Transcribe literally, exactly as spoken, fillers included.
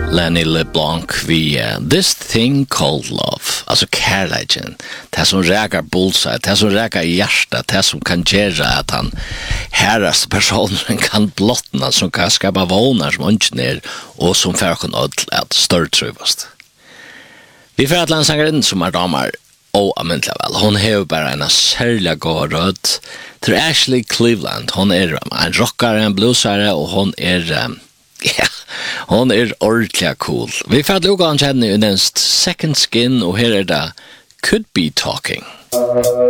Lenny LeBlanc vi uh, This Thing Called Love. Alltså kärleken. Det som räkar bullseye, det som räkar hjärta, det som kan göra att han herras personen kan blottna, som kan skapa vånar som inte ner och som får kunna att störtruvast. Vi får att landsangaren som är damar och amentlig väl. Hon har bara en särliga god röd till Ashley Cleveland. Hon är en rockare, en bluesare och hon är um, ja, hon är ordentligt cool. Vi får att lukka han känner i den Second Skin och här är det Could Be Talking.